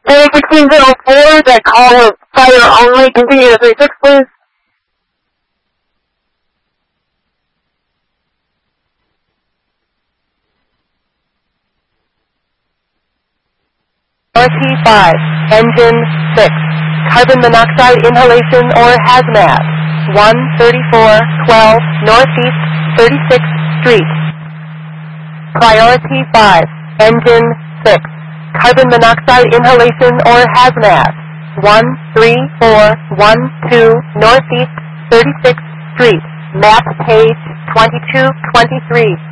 1604, that call of fire only, continue to 36, please. RT5, Engine 6, carbon monoxide inhalation or hazmat, 13412 Northeast 36th Street. Priority 5, Engine 6, carbon monoxide inhalation or hazmat, 13412 Northeast 36th Street, map page 2223.